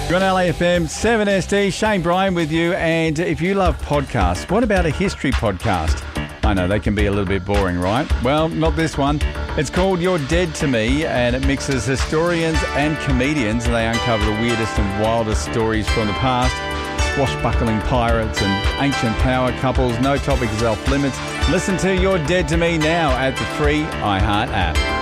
You're on LAFM 7SD, Shane Bryan with you. And if you love podcasts, what about a history podcast? I know, they can be a little bit boring, right? Well, not this one. It's called You're Dead to Me, and it mixes historians and comedians, and they uncover the weirdest and wildest stories from the past. Swashbuckling pirates and ancient power couples. No topic is off limits. Listen to You're Dead to Me now at the free iHeart app.